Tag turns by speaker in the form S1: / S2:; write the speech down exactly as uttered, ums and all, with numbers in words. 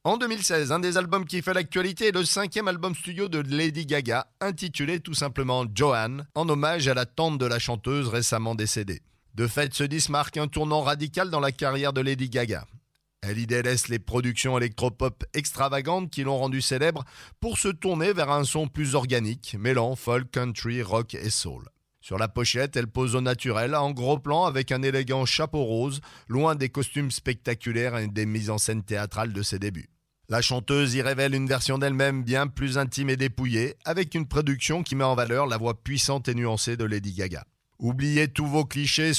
S1: En deux mille seize, un des albums qui fait l'actualité est le cinquième album studio de Lady Gaga, intitulé tout simplement Joanne, en hommage à la tante de la chanteuse récemment décédée. De fait, ce disque marque un tournant radical dans la carrière de Lady Gaga. Elle y délaisse les productions électropop extravagantes qui l'ont rendue célèbre pour se tourner vers un son plus organique, mêlant folk, country, rock et soul. Sur la pochette, elle pose au naturel, en gros plan avec un élégant chapeau rose, loin des costumes spectaculaires et des mises en scène théâtrales de ses débuts. La chanteuse y révèle une version d'elle-même bien plus intime et dépouillée, avec une production qui met en valeur la voix puissante et nuancée de Lady Gaga. Oubliez tous vos clichés